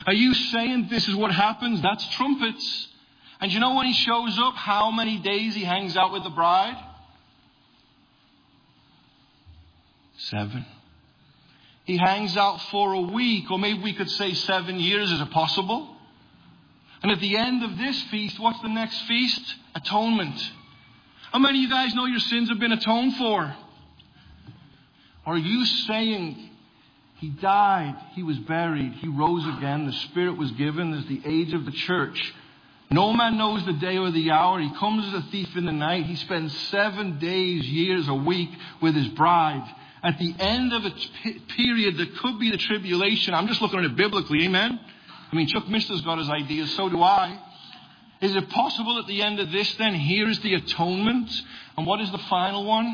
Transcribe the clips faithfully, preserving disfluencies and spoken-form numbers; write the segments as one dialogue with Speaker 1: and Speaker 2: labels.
Speaker 1: Are you saying this is what happens? That's trumpets. And you know when he shows up, how many days he hangs out with the bride? Seven. He hangs out for a week, or maybe we could say seven years. Is it possible? And at the end of this feast, what's the next feast? Atonement. How many of you guys know your sins have been atoned for? Are you saying he died, he was buried, he rose again, the Spirit was given, there's the age of the church. No man knows the day or the hour. He comes as a thief in the night. He spends seven days, years, a week with his bride. At the end of a t- period that could be the tribulation, I'm just looking at it biblically, amen? I mean, Chuck Mister's got his ideas, so do I. Is it possible at the end of this then, here is the atonement? And what is the final one?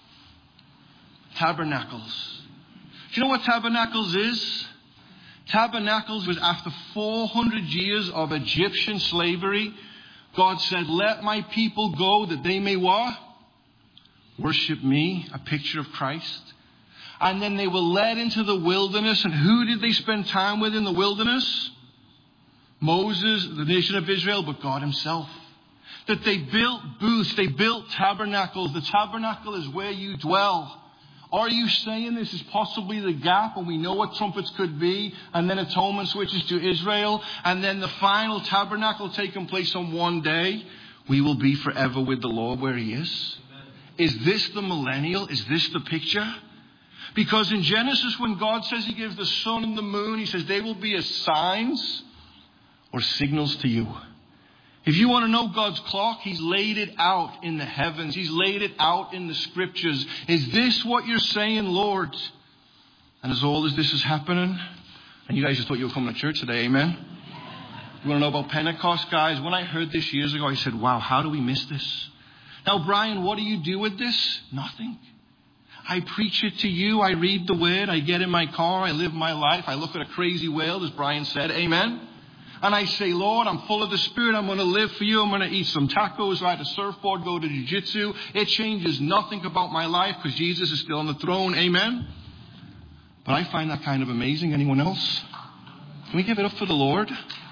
Speaker 1: Tabernacles. Do you know what tabernacles is? Tabernacles was after four hundred years of Egyptian slavery. God said, let my people go that they may what? Worship me, a picture of Christ. And then they were led into the wilderness. And who did they spend time with in the wilderness? Moses, the nation of Israel, but God himself. That they built booths, they built tabernacles. The tabernacle is where you dwell. Are you saying this is possibly the gap, and we know what trumpets could be, and then atonement switches to Israel, and then the final tabernacle taking place on one day? We will be forever with the Lord where he is. Amen. Is this the millennial? Is this the picture? Because in Genesis, when God says he gives the sun and the moon, he says they will be as signs or signals to you. If you want to know God's clock, he's laid it out in the heavens. He's laid it out in the scriptures. Is this what you're saying, Lord? And as all as this is happening, and you guys just thought you were coming to church today, amen? You want to know about Pentecost, guys? When I heard this years ago, I said, wow, how do we miss this? Now, Brian, what do you do with this? Nothing. I preach it to you. I read the word. I get in my car. I live my life. I look at a crazy world, as Brian said, amen? And I say, Lord, I'm full of the Spirit. I'm going to live for you. I'm going to eat some tacos, ride a surfboard, go to jiu-jitsu. It changes nothing about my life because Jesus is still on the throne. Amen? But I find that kind of amazing. Anyone else? Can we give it up for the Lord?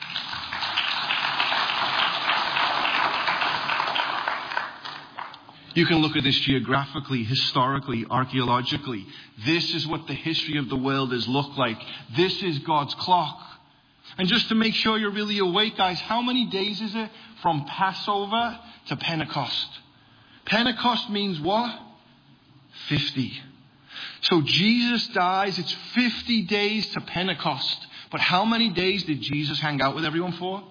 Speaker 1: You can look at this geographically, historically, archaeologically. This is what the history of the world has looked like. This is God's clock. And just to make sure you're really awake, guys, how many days is it from Passover to Pentecost? Pentecost means what? fifty. So Jesus dies, it's fifty days to Pentecost. But how many days did Jesus hang out with everyone for?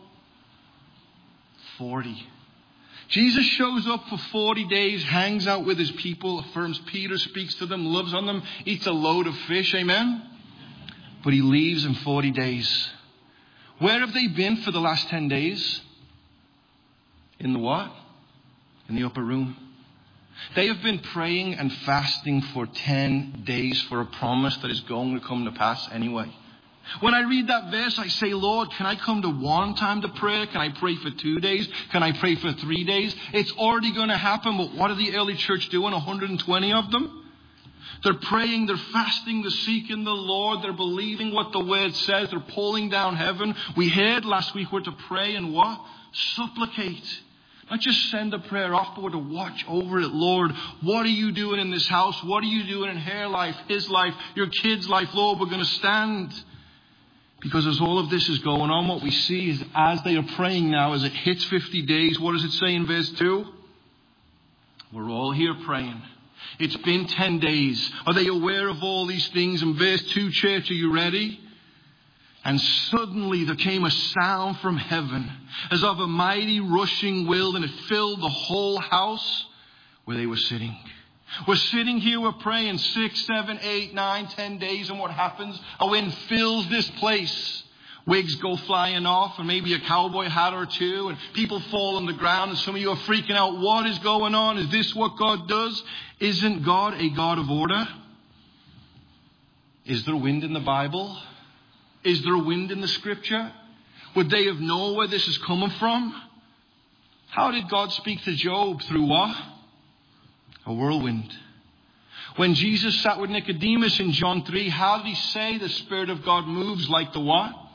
Speaker 1: forty. Jesus shows up for forty days, hangs out with his people, affirms Peter, speaks to them, loves on them, eats a load of fish, amen? But he leaves in forty days. Where have they been for the last ten days? In the what? In the upper room. They have been praying and fasting for ten days for a promise that is going to come to pass anyway. When I read that verse, I say, Lord, can I come to one time to prayer? Can I pray for two days? Can I pray for three days? It's already going to happen, but what are the early church doing? one hundred twenty of them? They're praying, they're fasting, they're seeking the Lord, they're believing what the word says, they're pulling down heaven. We heard last week we're to pray and what? Supplicate. Not just send a prayer off, but we're to watch over it. Lord, what are you doing in this house? What are you doing in her life, his life, your kid's life? Lord, we're going to stand. Because as all of this is going on, what we see is as they are praying now, as it hits fifty days, what does it say in verse two? We're all here praying. It's been ten days. Are they aware of all these things? In verse two, church, are you ready? And suddenly there came a sound from heaven as of a mighty rushing wind, and it filled the whole house where they were sitting. We're sitting here, we're praying six, seven, eight, nine, ten days, and what happens? A wind fills this place. Wigs go flying off, and maybe a cowboy hat or two, and people fall on the ground, and some of you are freaking out. What is going on? Is this what God does? Isn't God a God of order? Is there wind in the Bible? Is there wind in the scripture? Would they have known where this is coming from? How did God speak to Job? Through what? A whirlwind. When Jesus sat with Nicodemus in John three, how did he say the Spirit of God moves like the what?